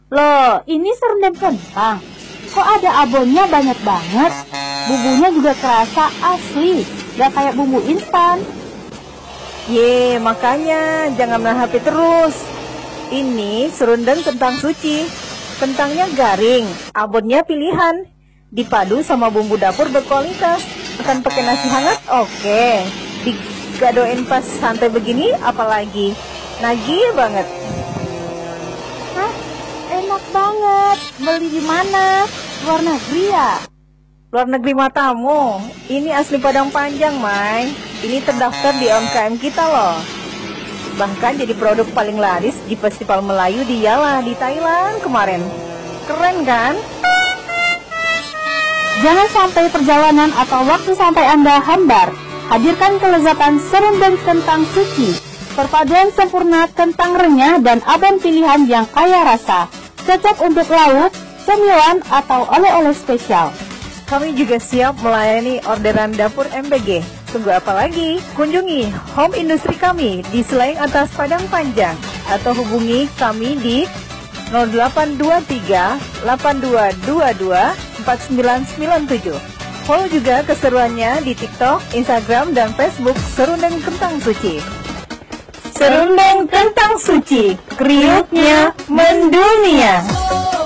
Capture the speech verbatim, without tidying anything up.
Loh, ini serundeng kentang. Kok ada abonnya banyak banget? Bumbunya juga kerasa asli, gak kayak bumbu instan. Ye, makanya jangan main H P terus. Ini serundeng kentang suci. Kentangnya garing, abonnya pilihan. Dipadu sama bumbu dapur berkualitas. Akan pakai nasi hangat? Oke. Digadoin pas santai begini, apalagi nagih banget. Hah? Enak banget. Beli di mana? Luar negeri ya? Luar negeri matamu. Ini asli Padang Panjang, Mai. Ini terdaftar di U M K M kita loh. Bahkan jadi produk paling laris di Festival Melayu di Yala di Thailand kemarin. Keren kan? Jangan sampai perjalanan atau waktu sampai Anda hambar. Hadirkan kelezatan serundeng kentang suci. Perpaduan sempurna kentang renyah dan abon pilihan yang kaya rasa. Cocok untuk lauk, cemilan, atau oleh-oleh spesial. Kami juga siap melayani orderan dapur M B G. Tunggu apa lagi? Kunjungi home industri kami di Selaing Atas Padang Panjang atau hubungi kami di nol delapan dua tiga delapan dua dua dua empat sembilan sembilan tujuh. Follow juga keseruannya di TikTok, Instagram, dan Facebook Serundeng Kentang Suci. Serundeng kentang suci, kriuknya mendunia.